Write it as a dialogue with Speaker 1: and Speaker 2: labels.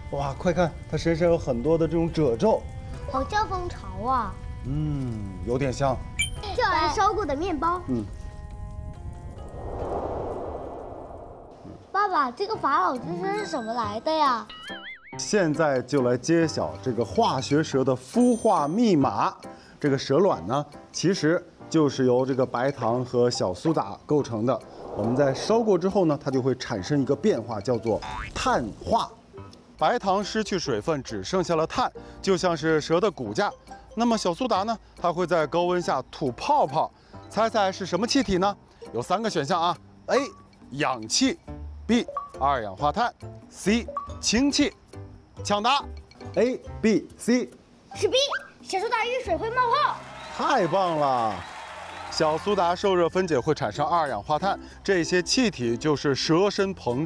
Speaker 1: 哇，快看，它身上有很多的这种褶皱。
Speaker 2: 好像蜂巢啊。
Speaker 1: 有点像。
Speaker 2: 就好像烧过的面包。爸爸，这个法老之声是什么来的呀？
Speaker 1: 现在就来揭晓这个化学蛇的孵化密码。这个蛇卵呢，其实就是由这个白糖和小苏打构成的。我们在烧过之后呢，它就会产生一个变化，叫做碳化。白糖失去水分，只剩下了碳，就像是蛇的骨架。那么小苏打呢，它会在高温下吐泡泡。猜猜是什么气体呢？有3个选项啊 ：A. 氧气 ，B. 二氧化碳 ，C. 氢气。抢答 A、B、C。
Speaker 2: 是 B， 小苏打遇水会冒泡。
Speaker 1: 太棒了！小苏打受热分解会产生二氧化碳，这些气体就是蛇身膨